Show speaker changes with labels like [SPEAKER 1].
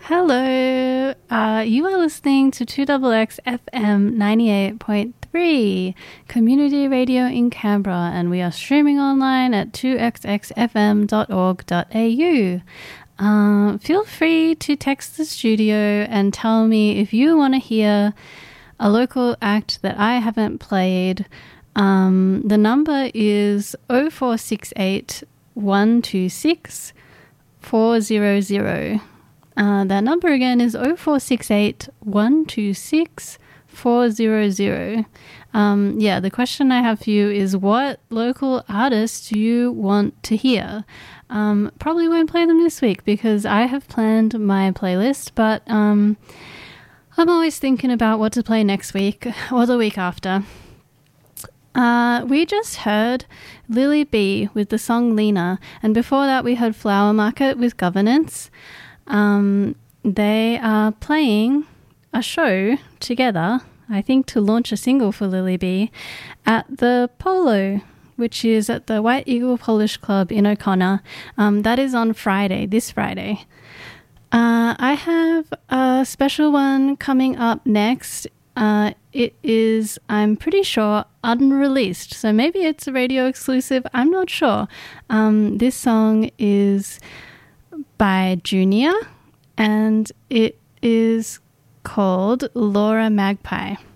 [SPEAKER 1] Hello, you are listening to 2XX FM 98.3 Community Radio in Canberra, and we are streaming online at 2xxfm.org.au. Feel free to text the studio and tell me if you want to hear a local act that I haven't played. The number is 0468 126 400. That number again is 0468 126 400. The question I have for you is, what local artists do you want to hear? Probably won't play them this week because I have planned my playlist, but I'm always thinking about what to play next week or the week after. We just heard Lily B with the song Lena, and before that we heard Flower Market with Governance. They are playing a show together, I think to launch a single for Lily B, at the Polo, which is at the White Eagle Polish Club in O'Connor. That is on Friday, this Friday. I have a special one coming up next. It is, I'm pretty sure, unreleased, so maybe it's a radio exclusive, I'm not sure. This song is by Junior, and it is called Laura Magpie.